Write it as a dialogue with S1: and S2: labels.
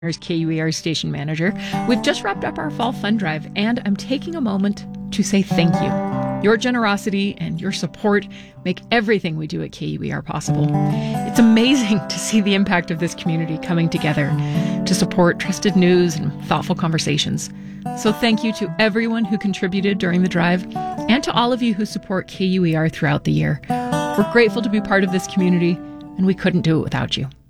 S1: Here's KUER station manager. We've just wrapped up our fall fund drive, and I'm taking a moment to say thank you. Your generosity and your support make everything we do at KUER possible. It's amazing to see the impact of this community coming together to support trusted news and thoughtful conversations. So thank you to everyone who contributed during the drive and to all of you who support KUER throughout the year. We're grateful to be part of this community, and we couldn't do it without you.